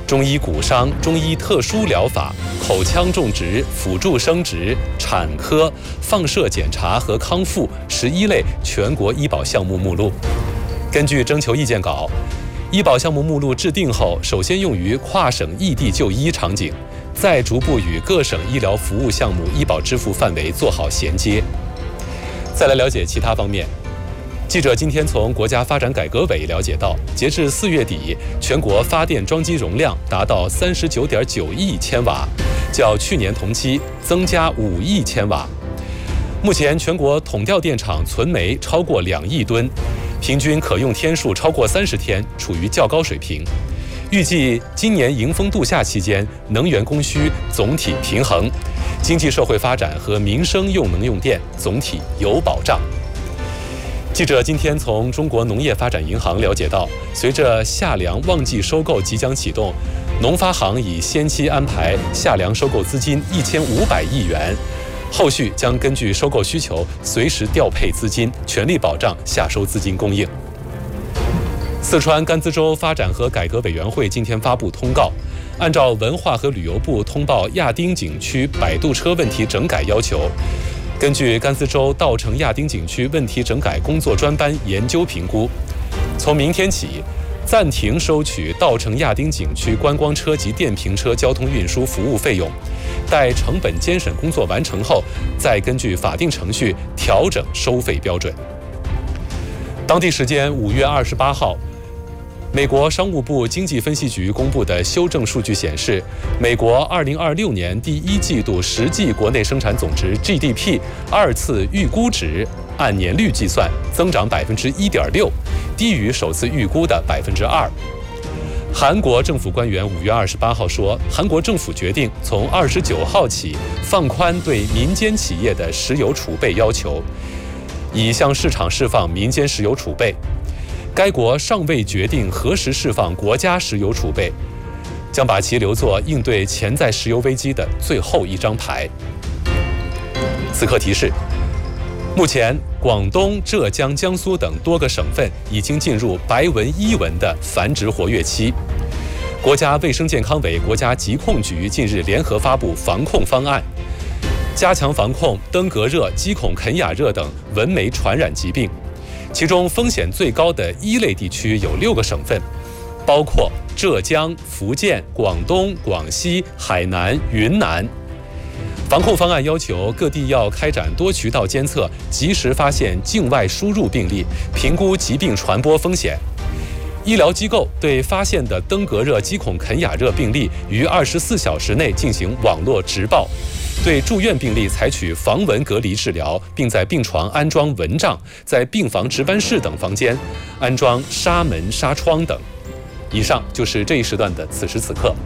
中医骨伤、中医特殊疗法、口腔种植、辅助生殖、产科、放射检查和康复11类全国医保项目目录。根据征求意见稿，医保项目目录制定后，首先用于跨省异地就医场景，再逐步与各省医疗服务项目医保支付范围做好衔接。再来了解其他方面。记者今天从国家发展改革委了解到，截至4月底，全国发电装机容量达到39.9亿千瓦，较去年同期增加5亿千瓦。目前全国统调电厂存煤超过2亿吨，平均可用天数超过30天，处于较高水平。预计今年迎风度夏期间，能源供需总体平衡，经济社会发展和民生用能用电总体有保障。记者今天从中国农业发展银行了解到，随着夏粮旺季收购即将启动，农发行已先期安排夏粮收购资金1500亿元，后续将根据收购需求随时调配资金，全力保障夏收资金供应。四川甘孜州发展和改革委员会今天发布通告，按照文化和旅游部通报亚丁景区摆渡车问题整改要求，根据甘孜州稻城亚丁景区问题整改工作专班研究评估，从明天起暂停收取稻城亚丁景区观光车及电瓶车交通运输服务费用，待成本监审工作完成后，再根据法定程序调整收费标准。当地时间5月28号，美国商务部经济分析局公布的修正数据显示，美国2026年第1季度实际国内生产总值 GDP 二次预估值按年率计算增长 1.6%， 低于首次预估的 2%。韩国政府官员5月28号说，韩国政府决定从29号起放宽对民间企业的石油储备要求，已向市场释放民间石油储备。该国尚未决定何时释放国家石油储备，将把其留作应对潜在石油危机的最后一张牌。此刻提示：目前广东、浙江、江苏等多个省份已经进入白纹伊蚊的繁殖活跃期。国家卫生健康委、国家疾控局近日联合发布防控方案，加强防控登革热、鸡孔肯亚热等蚊媒传染疾病。其中风险最高的1类地区有6个省份，包括浙江、福建、广东、广西、海南、云南。防控方案要求各地要开展多渠道监测，及时发现境外输入病例，评估疾病传播风险。医疗机构对发现的登革热、鸡孔肯亚热病例于24小时内进行网络直报，对住院病例采取防蚊隔离治疗，并在病床安装蚊帐，在病房值班室等房间安装纱门、纱窗等。以上就是这一时段的此时此刻。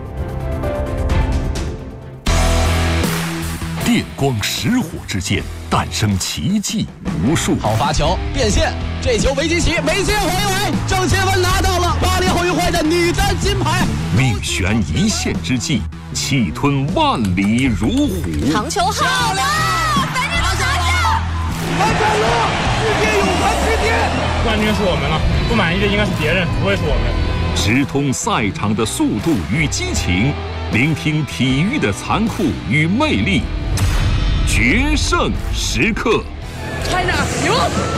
电光石火之间诞生奇迹无数。 好发球变线，这球围及起，梅西回围，郑钦文拿到了巴黎奥运会的女单金牌。 命悬一线之际，气吞万里如虎。 长球好了，反正都拿下！ 完成了，世界泳坛之巅。 冠军是我们了，不满意的应该是别人，不会是我们。 直通赛场的速度与激情，聆听体育的残酷与魅力。决胜时刻 ，China 赢！